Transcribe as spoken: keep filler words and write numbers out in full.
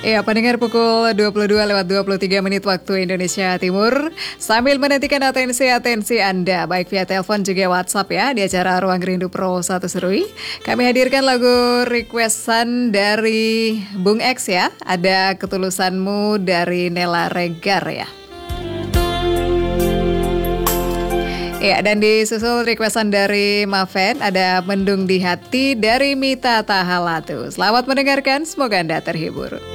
Ya, pendengar pukul dua puluh dua lewat dua puluh tiga menit waktu Indonesia Timur. Sambil menantikan atensi-atensi Anda, baik via telepon juga WhatsApp ya, di acara Ruang Rindu Pro satu Serui. Kami hadirkan lagu requestan dari Bung X ya. Ada Ketulusanmu dari Nela Regar ya. Ya, dan disusul requestan dari Maven, ada Mendung di Hati dari Mita Tahalatu. Selamat mendengarkan, semoga Anda terhibur.